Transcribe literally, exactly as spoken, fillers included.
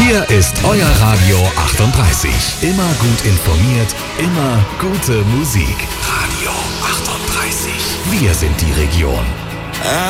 Hier ist euer Radio achtunddreißig. Immer gut informiert, immer gute Musik. Radio achtunddreißig. Wir sind die Region.